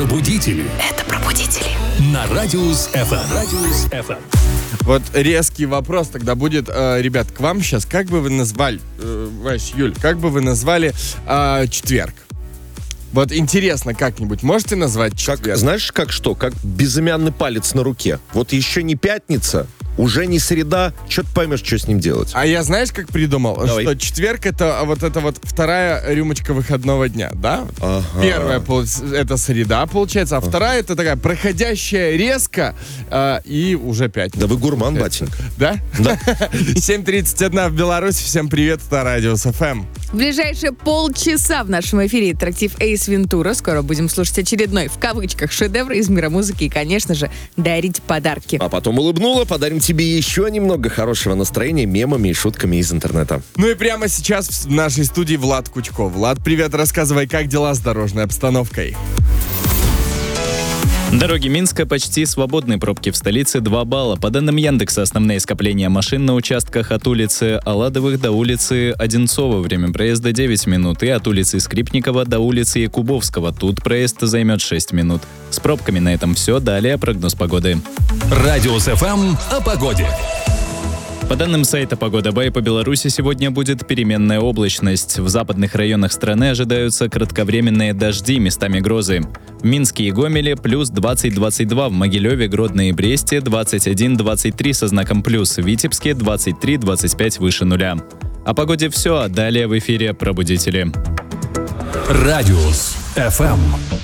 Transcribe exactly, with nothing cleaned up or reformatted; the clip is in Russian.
Пробудители. Это пробудители. На Радиус эф эм. Радиус эф эм. Вот резкий вопрос тогда будет, э, ребят, к вам сейчас. Как бы вы назвали, э, Вась, Юль, как бы вы назвали э, четверг? Вот интересно, как-нибудь можете назвать четверг? Как, знаешь, как что? Как безымянный палец на руке. Вот еще не пятница, уже не среда, что ты поймешь, что с ним делать. А я знаешь, как придумал? Давай. Что четверг — это вот это вот вторая рюмочка выходного дня, да? Ага. Первая — это среда, получается, а вторая — это такая проходящая резко, э, и уже пятница. Да вы гурман, батенька. Да? Да. семь тридцать один в Беларуси. Всем привет, это Радиус эф эм. В ближайшие полчаса в нашем эфире интерактив Эйс Вентура. Скоро будем слушать очередной, в кавычках, шедевр из мира музыки и, конечно же, дарить подарки. А потом улыбнула, подарим тебе еще немного хорошего настроения мемами и шутками из интернета. Ну и прямо сейчас в нашей студии Влад Кучков. Влад, привет, рассказывай, как дела с дорожной обстановкой? Дороги Минска почти свободны, пробки в столице два балла. По данным Яндекса, основные скопления машин на участках от улицы Аладовых до улицы Одинцова. Время проезда девять минут. И от улицы Скрипникова до улицы Якубовского. Тут проезд займет шесть минут. С пробками на этом все. Далее прогноз погоды. Радиус эф эм о погоде. По данным сайта Погода Бай, по Беларуси сегодня будет переменная облачность. В западных районах страны ожидаются кратковременные дожди, местами грозы. В Минске и Гомеле плюс двадцать двадцать два, в Могилеве, Гродно и Бресте двадцать один двадцать три со знаком плюс, в Витебске двадцать три двадцать пять выше нуля. О погоде все, а далее в эфире «Пробудители». Радиус эф эм.